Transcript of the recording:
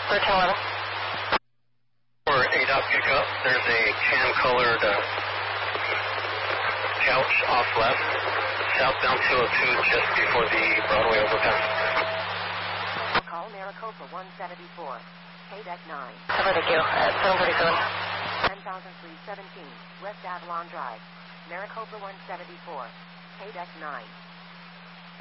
1311. For ADOT pickup, there's a tan-colored couch off left, southbound 202 just before the Broadway overpass. Call Maricopa 174, K-Deck 9. Thank you. 737. 10,317, West Avalon Drive, Maricopa 174, K-Deck 9.